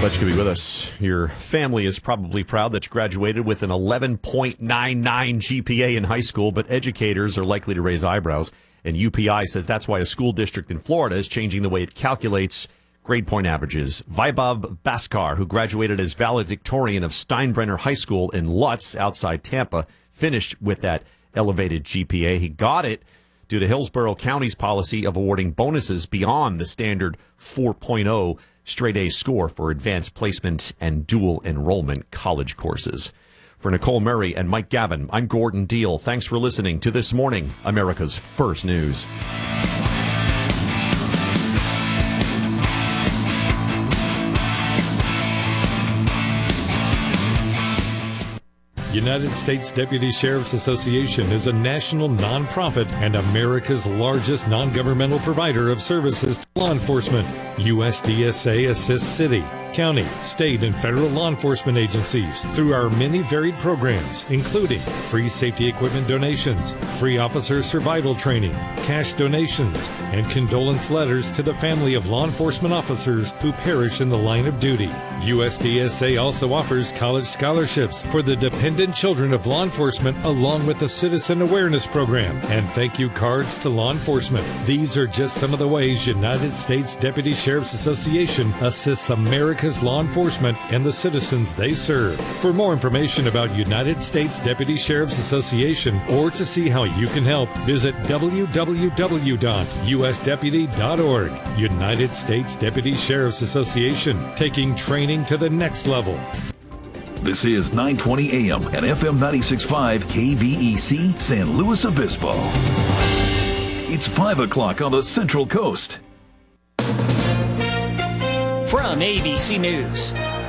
Glad you could be with us. Your family is probably proud that you graduated with an 11.99 GPA in high school, but educators are likely to raise eyebrows. And UPI says that's why a school district in Florida is changing the way it calculates grade point averages. Vaibhav Bhaskar, who graduated as valedictorian of Steinbrenner High School in Lutz outside Tampa, finished with that elevated GPA. He got it due to Hillsborough County's policy of awarding bonuses beyond the standard 4.0 straight A score for advanced placement and dual enrollment college courses. For Nicole Murray and Mike Gavin, I'm Gordon Deal. Thanks for listening to This Morning, America's First News. United States Deputy Sheriff's Association is a national nonprofit and America's largest non-governmental provider of services to law enforcement. USDSA assists city, county, state, and federal law enforcement agencies through our many varied programs, including free safety equipment donations, free officer survival training, cash donations, and condolence letters to the family of law enforcement officers who perish in the line of duty. USDSA also offers college scholarships for the dependent children of law enforcement, along with a citizen awareness program and thank you cards to law enforcement. These are just some of the ways United States Deputy Sheriff's Association assists America's law enforcement and the citizens they serve. For more information about United States Deputy Sheriff's Association or to see how you can help, visit www.usdeputy.org. United States Deputy Sheriff's Association, taking training to the next level. This is 920 AM and FM 96.5 KVEC San Luis Obispo. It's 5 o'clock on the Central Coast. From ABC News,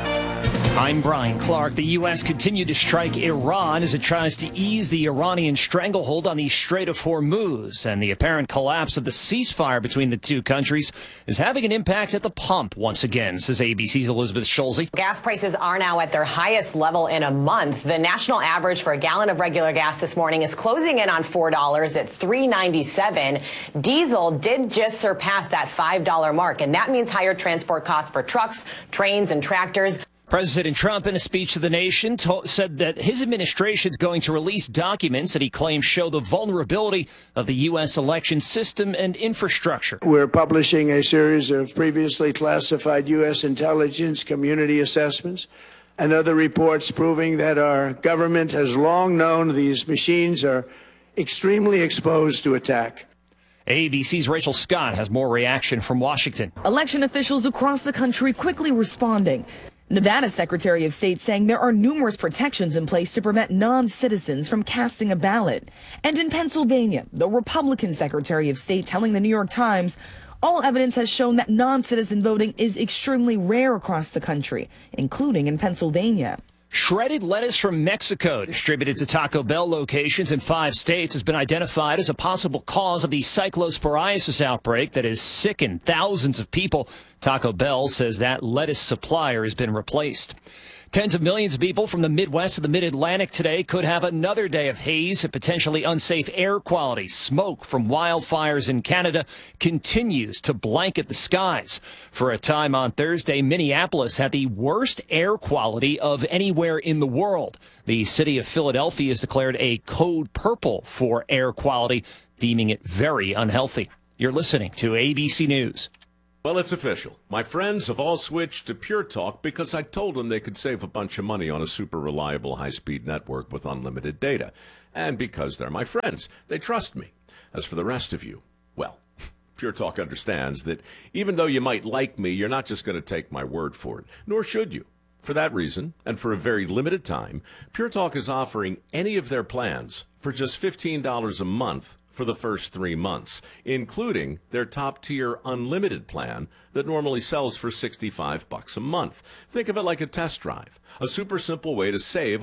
I'm Brian Clark. The U.S. continued to strike Iran as it tries to ease the Iranian stranglehold on the Strait of Hormuz, and the apparent collapse of the ceasefire between the two countries is having an impact at the pump once again, says ABC's Elizabeth Schulze. Gas prices are now at their highest level in a month. The national average for a gallon of regular gas this morning is closing in on $4 at $3.97. Diesel did just surpass that $5 mark, and that means higher transport costs for trucks, trains, and tractors. President Trump, in a speech to the nation, said that his administration is going to release documents that he claims show the vulnerability of the U.S. election system and infrastructure. We're publishing a series of previously classified U.S. intelligence community assessments and other reports proving that our government has long known these machines are extremely exposed to attack. ABC's Rachel Scott has more reaction from Washington. Election officials across the country quickly responding. Nevada Secretary of State saying there are numerous protections in place to prevent non-citizens from casting a ballot. And in Pennsylvania, the Republican Secretary of State telling the New York Times all evidence has shown that non-citizen voting is extremely rare across the country, including in Pennsylvania. Shredded lettuce from Mexico, distributed to Taco Bell locations in 5 states, has been identified as a possible cause of the cyclosporiasis outbreak that has sickened thousands of people. Taco Bell says that lettuce supplier has been replaced. Tens of millions of people from the Midwest to the Mid-Atlantic today could have another day of haze and potentially unsafe air quality. Smoke from wildfires in Canada continues to blanket the skies. For a time on Thursday, Minneapolis had the worst air quality of anywhere in the world. The city of Philadelphia has declared a code purple for air quality, deeming it very unhealthy. You're listening to ABC News. Well, it's official. My friends have all switched to Pure Talk because I told them they could save a bunch of money on a super reliable high-speed network with unlimited data. And because they're my friends, they trust me. As for the rest of you, well, Pure Talk understands that even though you might like me, you're not just going to take my word for it, nor should you. For that reason, and for a very limited time, Pure Talk is offering any of their plans for just $15 a month for the first 3 months, including their top-tier unlimited plan that normally sells for $65 a month. Think of it like a test drive, a super simple way to save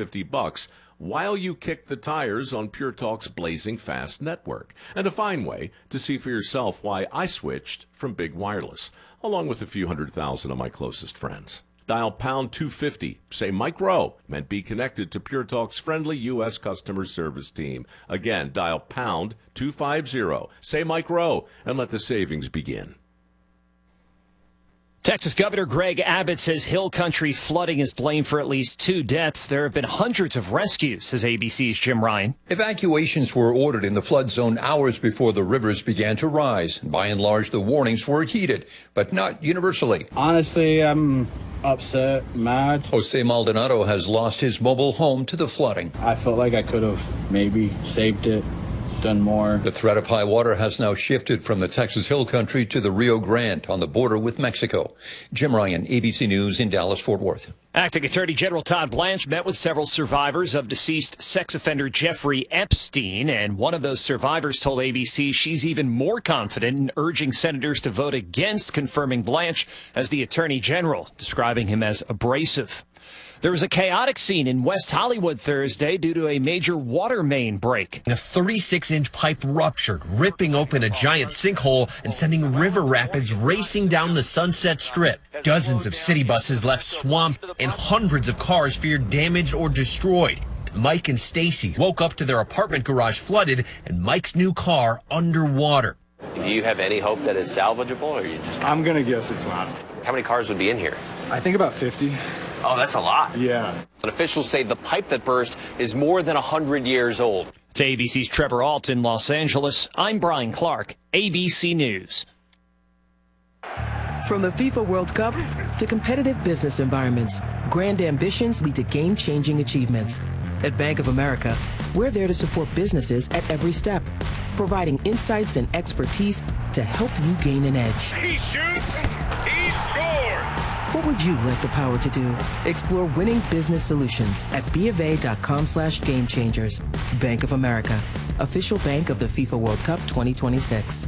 $150 while you kick the tires on Pure Talk's blazing fast network, and a fine way to see for yourself why I switched from big wireless, along with a few 100,000 of my closest friends. Dial pound 250, say Mike Rowe, and be connected to Pure Talk's friendly U.S. customer service team. Again, dial pound 250, say Mike Rowe, and let the savings begin. Texas Governor Greg Abbott says hill country flooding is blamed for at least 2 deaths. There have been hundreds of rescues, says ABC's Jim Ryan. Evacuations were ordered in the flood zone hours before the rivers began to rise. By and large, the warnings were heeded, but not universally. Honestly, I'm upset, mad. Jose Maldonado has lost his mobile home to the flooding. I felt like I could have maybe saved it, done more. The threat of high water has now shifted from the Texas Hill Country to the Rio Grande on the border with Mexico. Jim Ryan, ABC News in Dallas-Fort Worth. Acting Attorney General Todd Blanche met with several survivors of deceased sex offender Jeffrey Epstein, and one of those survivors told ABC she's even more confident in urging senators to vote against confirming Blanche as the Attorney General, describing him as abrasive. There was a chaotic scene in West Hollywood Thursday due to a major water main break. A 36-inch pipe ruptured, ripping open a giant sinkhole and sending river rapids racing down the Sunset Strip. Dozens of city buses left swamped and hundreds of cars feared damaged or destroyed. Mike and Stacy woke up to their apartment garage flooded and Mike's new car underwater. Do you have any hope that it's salvageable, or you just... I'm going to guess it's not. How many cars would be in here? I think about 50. Oh, that's a lot. Yeah. But officials say the pipe that burst is more than 100 years old. To ABC's Trevor Alt in Los Angeles, I'm Brian Clark, ABC News. From the FIFA World Cup to competitive business environments, grand ambitions lead to game-changing achievements. At Bank of America, we're there to support businesses at every step, providing insights and expertise to help you gain an edge. He shoots, he scores! What would you like the power to do? Explore winning business solutions at BofA.com/gamechangers. Bank of America, official bank of the FIFA World Cup 2026.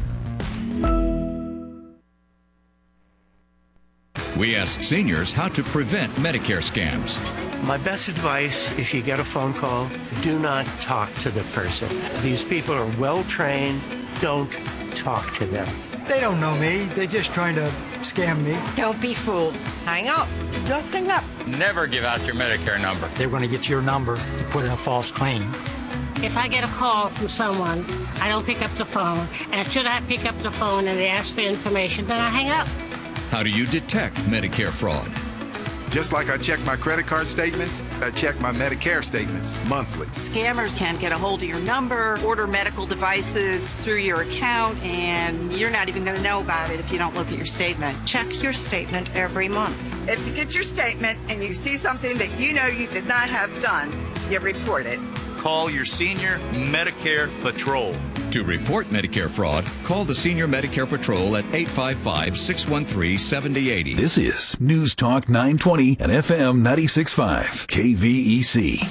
We asked seniors how to prevent Medicare scams. My best advice, if you get a phone call, do not talk to the person. These people are well trained. Don't talk to them. They don't know me. They're just trying to scam me. Don't be fooled. Hang up. Just hang up. Never give out your Medicare number. They're going to get your number to put in a false claim. If I get a call from someone, I don't pick up the phone. And should I pick up the phone and they ask for information, then I hang up. How do you detect Medicare fraud? Just like I check my credit card statements, I check my Medicare statements monthly. Scammers can get a hold of your number, order medical devices through your account, and you're not even going to know about it if you don't look at your statement. Check your statement every month. If you get your statement and you see something that you know you did not have done, you report it. Call your senior Medicare Patrol. To report Medicare fraud, call the Senior Medicare Patrol at 855-613-7080. This is News Talk 920 and FM 96.5 KVEC.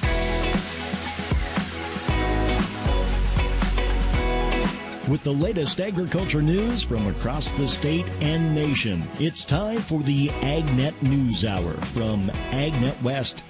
With the latest agriculture news from across the state and nation, it's time for the AgNet News Hour from AgNet West.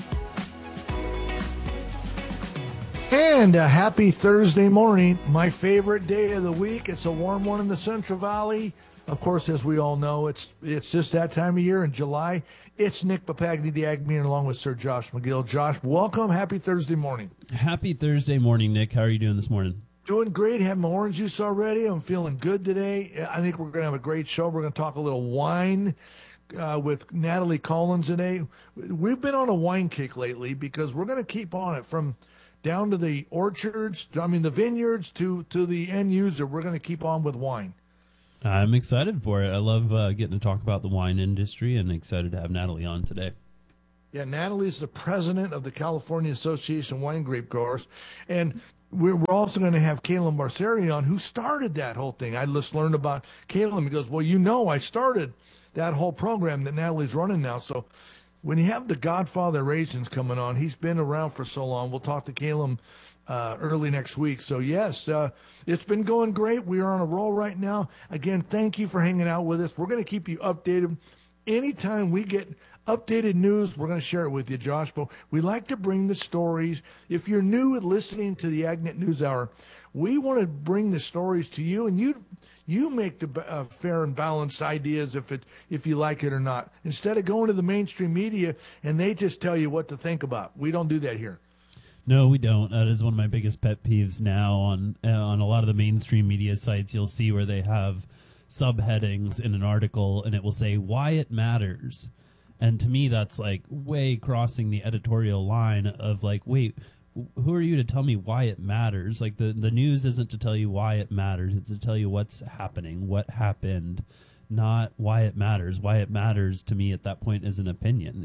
And a happy Thursday morning, my favorite day of the week. It's a warm one in the Central Valley. Of course, as we all know, it's just that time of year in July. It's Nick Papagni, the Ag Meter, along with Sir Josh McGill. Josh, welcome. Happy Thursday morning. Happy Thursday morning, Nick. How are you doing this morning? Doing great. Had my orange juice already. I'm feeling good today. I think we're going to have a great show. We're going to talk a little wine with Natalie Collins today. We've been on a wine kick lately because we're going to keep on it from down to the orchards, the vineyards, to the end user. We're going to keep on with wine. I'm excited for it. I love getting to talk about the wine industry and excited to have Natalie on today. Yeah, Natalie's the president of the California Association of Wine Grape Growers. And we're also going to have Caleb Marceri on, who started that whole thing. I just learned about Caleb. He goes, well, I started that whole program that Natalie's running now. So when you have the Godfather Raisins coming on, he's been around for so long. We'll talk to Caleb early next week. So, yes, it's been going great. We are on a roll right now. Again, thank you for hanging out with us. We're going to keep you updated. Anytime we get updated news, we're going to share it with you, Josh. But we like to bring the stories. If you're new at listening to the AgNet News Hour, we want to bring the stories to you, and you make the fair and balanced ideas if you like it or not. Instead of going to the mainstream media and they just tell you what to think about. We don't do that here. No, we don't. That is one of my biggest pet peeves now on a lot of the mainstream media sites. You'll see where they have subheadings in an article, and it will say why it matters. And to me, that's like way crossing the editorial line of like, wait, who are you to tell me why it matters? Like the news isn't to tell you why it matters. It's to tell you what's happening, what happened, not why it matters. Why it matters to me at that point is an opinion.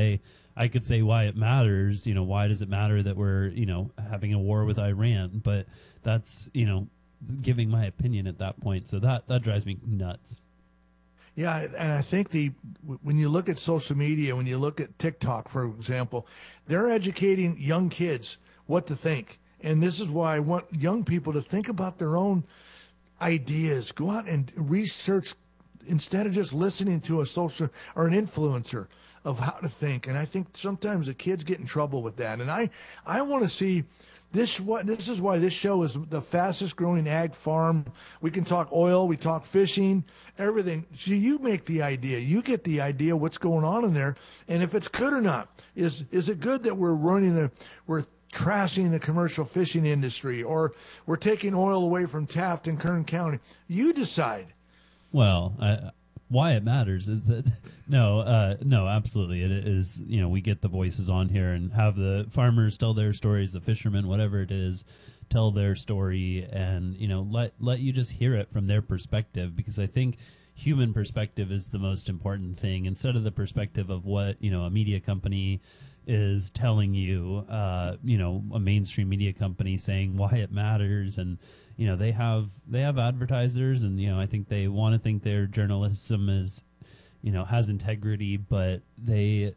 I could say why it matters, why does it matter that we're, having a war with Iran? But that's, giving my opinion at that point. So that drives me nuts. Yeah, and I think when you look at social media, when you look at TikTok, for example, they're educating young kids what to think. And this is why I want young people to think about their own ideas. Go out and research instead of just listening to a social or an influencer of how to think. And I think sometimes the kids get in trouble with that. And I want to see this is why this show is the fastest growing ag farm. We can talk oil, we talk fishing, everything. So you make the idea. You get the idea what's going on in there, and if it's good or not. Is it good that we're trashing the commercial fishing industry, or we're taking oil away from Taft and Kern County? You decide. Well, why it matters is that no, absolutely. It is, we get the voices on here and have the farmers tell their stories, the fishermen, whatever it is, tell their story, and, let you just hear it from their perspective, because I think human perspective is the most important thing, instead of the perspective of what, a media company is telling you, a mainstream media company saying why it matters. And, they have advertisers, and, I think they want to think their journalism is, has integrity, but they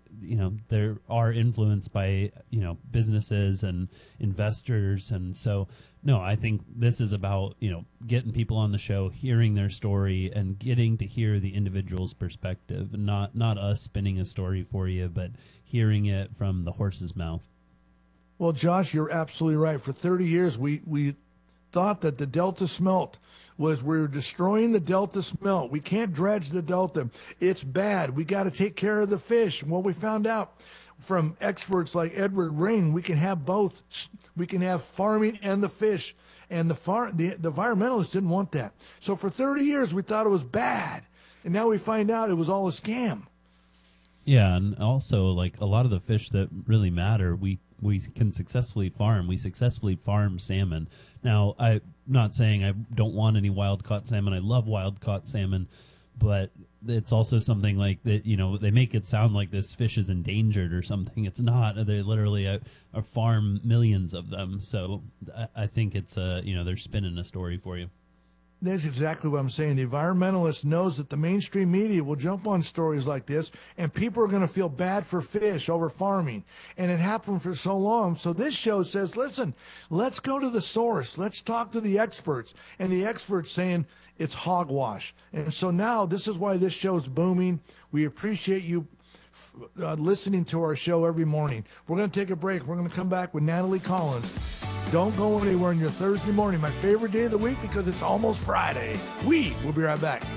are influenced by, businesses and investors. And so, no, I think this is about, getting people on the show, hearing their story, and getting to hear the individual's perspective, not us spinning a story for you, but hearing it from the horse's mouth. Well, Josh, you're absolutely right. For 30 years, we thought that the Delta smelt we're destroying the Delta smelt. We can't dredge the Delta. It's bad. We got to take care of the fish. Well, we found out from experts like Edward Ring, we can have both. We can have farming and the fish. And the environmentalists didn't want that. So for 30 years, we thought it was bad. And now we find out it was all a scam. Yeah, and also, like, a lot of the fish that really matter, we can successfully farm. We successfully farm salmon. Now, I'm not saying I don't want any wild-caught salmon. I love wild-caught salmon, but it's also something like that, they make it sound like this fish is endangered or something. It's not. They literally farm millions of them. So I think it's, they're spinning a story for you. That's exactly what I'm saying. The environmentalist knows that the mainstream media will jump on stories like this, and people are going to feel bad for fish over farming. And it happened for so long. So this show says, listen, let's go to the source. Let's talk to the experts. And the experts saying it's hogwash. And so now this is why this show is booming. We appreciate you listening to our show every morning. We're going to take a break. We're going to come back with Natalie Collins. Don't go anywhere on your Thursday morning, my favorite day of the week, because it's almost Friday. We'll be right back.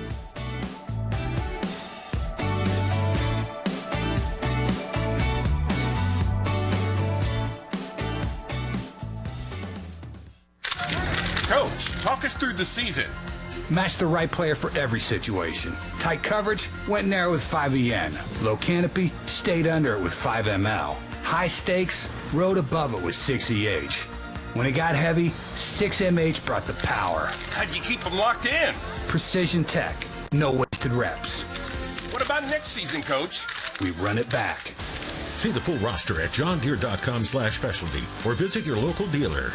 Coach, talk us through the season. Match the right player for every situation. Tight coverage, went narrow with 5EN. Low canopy, stayed under it with 5ML. High stakes, rode above it with 6EH. When it got heavy, 6MH brought the power. How'd you keep them locked in? Precision tech, no wasted reps. What about next season, Coach? We run it back. See the full roster at johndeere.com/specialty or visit your local dealer.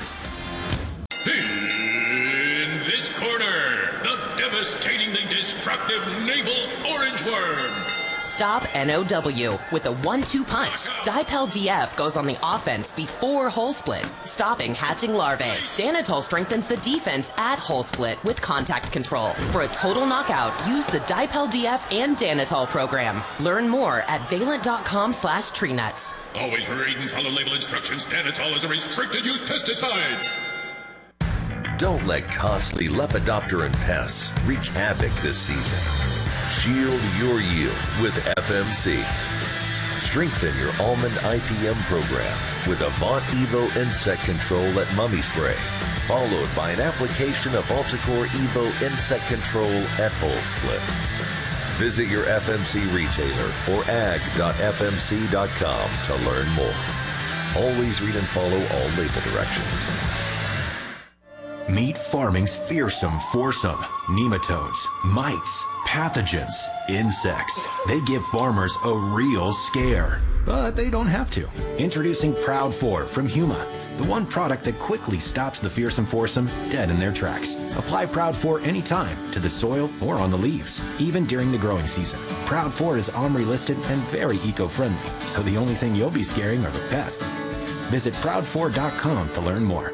In this corner, the devastatingly destructive naval orange worm. Stop NOW with a 1-2 punch. Dipel DF goes on the offense before hole split, stopping hatching larvae. Danitol strengthens the defense at hole split with contact control. For a total knockout, use the Dipel DF and Danitol program. Learn more at valent.com/treenuts. Always read and follow label instructions. Danitol is a restricted use pesticide. Don't let costly Lepidopteran pests wreak havoc this season. Shield your yield with FMC. Strengthen your almond IPM program with Avant Evo Insect Control at Mummy Spray. followed by an application of Altacor Evo insect control at Whole Split. Visit your FMC retailer or ag.fmc.com to learn more. Always read and follow all label directions. Meet farming's fearsome foursome. Nematodes, mites, pathogens, insects. They give farmers a real scare. But they don't have to. Introducing Proud 4 from Huma, the one product that quickly stops the fearsome foursome dead in their tracks. Apply Proud 4 anytime to the soil or on the leaves, even during the growing season. Proud 4 is OMRI listed and very eco-friendly, so the only thing you'll be scaring are the pests. Visit proud4.com to learn more.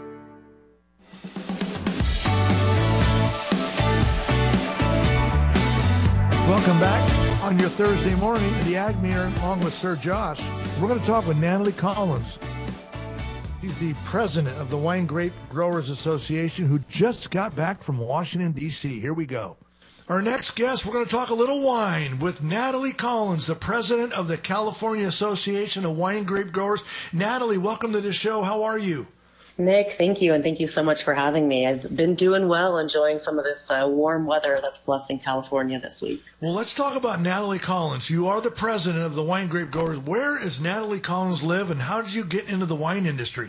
Welcome back on your Thursday morning, the Ag Mirror, along with Sir Josh. We're going to talk with Natalie Collins. She's the president of the Wine Grape Growers Association, who just got back from Washington, D.C. Here we go. Our next guest, we're going to talk a little wine with Natalie Collins, the president of the California Association of Wine Grape Growers. Natalie, welcome to the show. How are you? Nick, thank you, and thank you so much for having me. I've been doing well, enjoying some of this warm weather that's blessing California this week. Well, let's talk about Natalie Collins. You are the president of the Wine Grape Growers. Where does Natalie Collins live, and how did you get into the wine industry?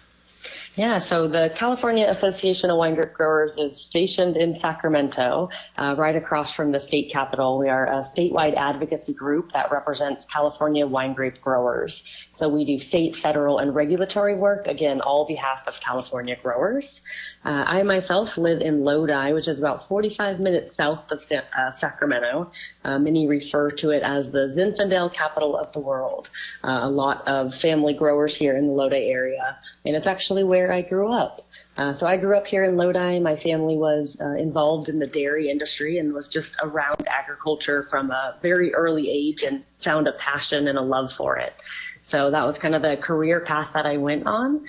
Yeah, so the California Association of Wine Grape Growers is stationed in Sacramento, right across from the state capitol. We are a statewide advocacy group that represents California wine grape growers. So we do state, federal, and regulatory work, again, all behalf of California growers. I myself live in Lodi, which is about 45 minutes south of Sacramento. Many refer to it as the Zinfandel capital of the world. A lot of family growers here in the Lodi area, and it's actually where I grew up. So I grew up here in Lodi. My family was involved in the dairy industry and was just around agriculture from a very early age and found a passion and a love for it. So that was kind of the career path that I went on.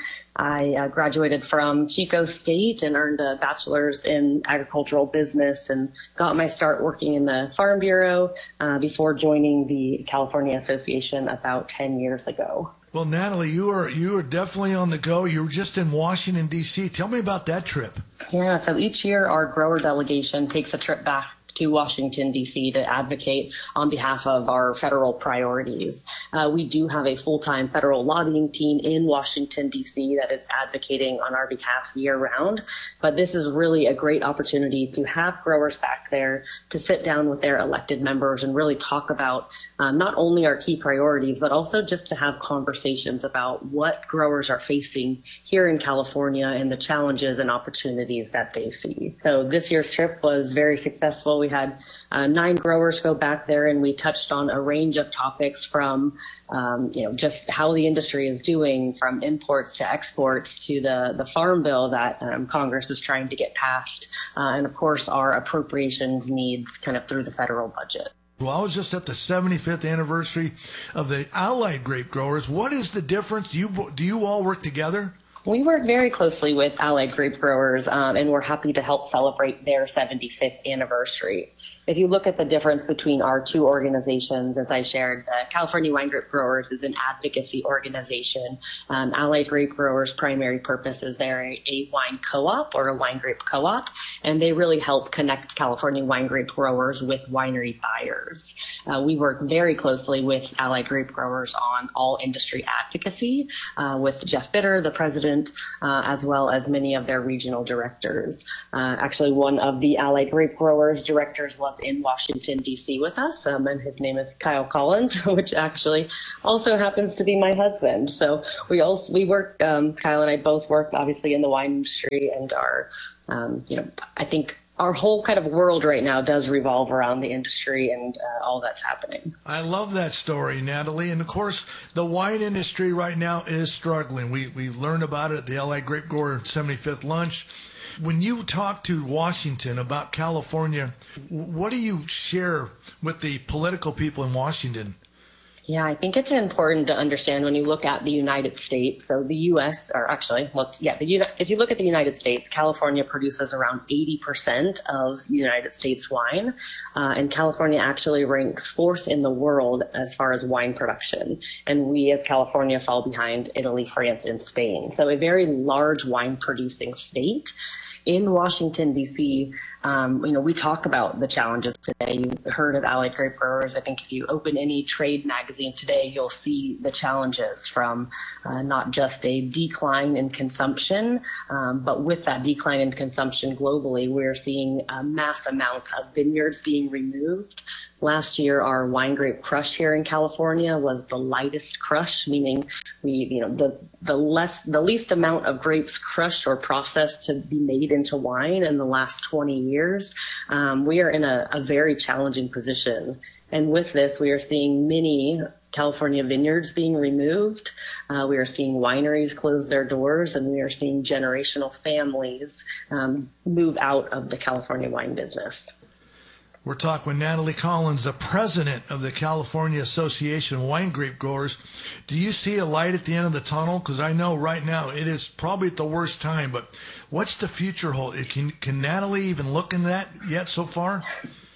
I graduated from Chico State and earned a bachelor's in agricultural business and got my start working in the Farm Bureau before joining the California Association about 10 years ago. Well, Natalie, you are definitely on the go. You were just in Washington, D.C. Tell me about that trip. Yeah, so each year our grower delegation takes a trip back to Washington, D.C. to advocate on behalf of our federal priorities. We do have a full-time federal lobbying team in Washington, D.C. that is advocating on our behalf year-round. But this is really a great opportunity to have growers back there to sit down with their elected members and really talk about not only our key priorities, but also just to have conversations about what growers are facing here in California and the challenges and opportunities that they see. So this year's trip was very successful. We had 9 growers go back there, and we touched on a range of topics from, just how the industry is doing, from imports to exports to the farm bill that Congress is trying to get passed, and of course our appropriations needs kind of through the federal budget. Well, I was just at the 75th anniversary of the Allied Grape Growers. What is the difference? Do you all work together? We work very closely with Allied Grape Growers, and we're happy to help celebrate their 75th anniversary. If you look at the difference between our two organizations, as I shared, the California Wine Grape Growers is an advocacy organization. Allied Grape Growers' primary purpose is they're a wine co-op or a wine grape co-op, and they really help connect California wine grape growers with winery buyers. We work very closely with Allied Grape Growers on all industry advocacy with Jeff Bitter, the president, as well as many of their regional directors. Actually, one of the Allied Grape Growers directors was in Washington, D.C. with us, and his name is Kyle Collins, which actually also happens to be my husband. So we work, Kyle and I both work obviously in the wine industry, and our, I think our whole kind of world right now does revolve around the industry and all that's happening. I love that story, Natalie. And of course, the wine industry right now is struggling. We've learned about it at the Allied Grape Grower 75th lunch. When you talk to Washington about California, what do you share with the political people in Washington? Yeah, I think it's important to understand when you look at the United States. So the U.S., or actually, if you look at the United States, California produces around 80% of the United States wine, and California actually ranks fourth in the world as far as wine production. And we, as California, fall behind Italy, France, and Spain. So a very large wine-producing state. In Washington, D.C., we talk about the challenges today. You heard of Allied Grape Growers. I think if you open any trade magazine today, you'll see the challenges from not just a decline in consumption, but with that decline in consumption globally, we're seeing mass amounts of vineyards being removed. Last year, our wine grape crush here in California was the lightest crush, meaning the least amount of grapes crushed or processed to be made into wine in the last 20 years. We are in a very challenging position. And with this, we are seeing many California vineyards being removed. We are seeing wineries close their doors, and we are seeing generational families move out of the California wine business. We're talking with Natalie Collins, the president of the California Association of Wine Grape Growers. Do you see a light at the end of the tunnel? Because I know right now it is probably at the worst time, but what's the future hold? Can Natalie even look in that yet so far?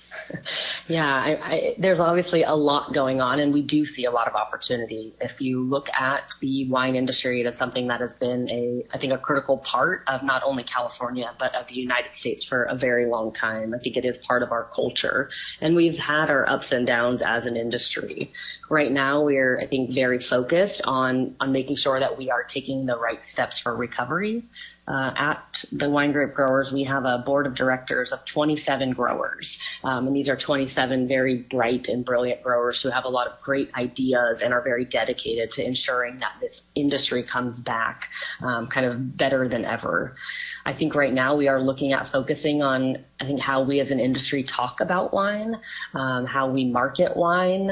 Yeah, there's obviously a lot going on, and we do see a lot of opportunity. If you look at the wine industry, it is something that has been I think a critical part of not only California, but of the United States for a very long time. I think it is part of our culture, and we've had our ups and downs as an industry. Right now, we're, I think, very focused on making sure that we are taking the right steps for recovery. At the Wine Grape Growers, we have a board of directors of 27 growers, and these are 27 very bright and brilliant growers who have a lot of great ideas and are very dedicated to ensuring that this industry comes back kind of better than ever. I think right now we are looking at focusing on, I think, how we as an industry talk about wine, how we market wine,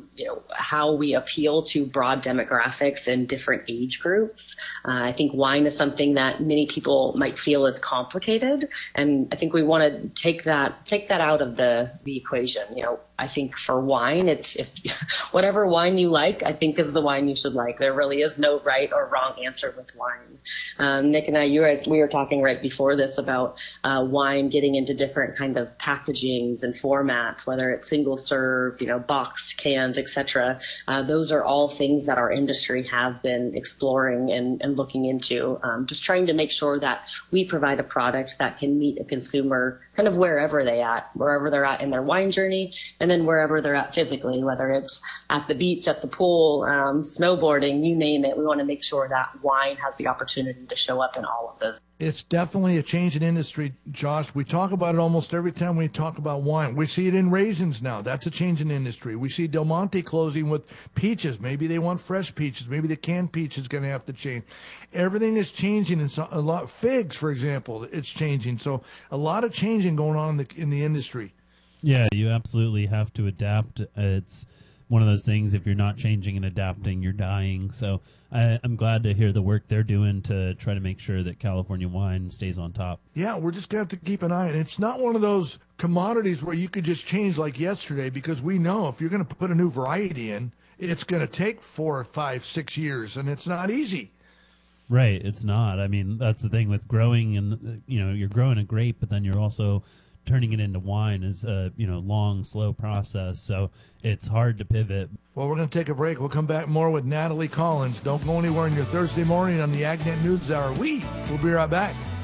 how we appeal to broad demographics and different age groups. I think wine is something that many people might feel is complicated, and I think we want to take that out of the equation. I think for wine, it's whatever wine you like, I think is the wine you should like. There really is no right or wrong answer with wine. Nick and I, we were talking right before this about wine getting into different kind of packagings and formats, whether it's single serve, boxed cans, etc. Those are all things that our industry have been exploring and looking into, just trying to make sure that we provide a product that can meet a consumer kind of wherever they're at in their wine journey, and then wherever they're at physically, whether it's at the beach, at the pool, snowboarding, you name it. We want to make sure that wine has the opportunity to show up in all of those. It's definitely a change in industry, Josh. We talk about it almost every time we talk about wine. We see it in raisins now. That's a change in industry. We see Del Monte closing with peaches. Maybe they want fresh peaches. Maybe the canned peach is going to have to change. Everything is changing. And a lot, figs, for example, it's changing. So a lot of changing going on in the industry. Yeah, you absolutely have to adapt. It's one of those things, if you're not changing and adapting, you're dying. So I'm glad to hear the work they're doing to try to make sure that California wine stays on top. Yeah, we're just going to have to keep an eye on it. It's not one of those commodities where you could just change like yesterday, because we know if you're going to put a new variety in, it's going to take 4, 5, 6 years, and it's not easy. Right, it's not. I mean, that's the thing with growing, and you're growing a grape, but then you're also turning it into wine is a long, slow process. So it's hard to pivot. Well, we're going to take a break. We'll come back more with Natalie Collins. Don't go anywhere on your Thursday morning on the AgNet News Hour. We'll be right back.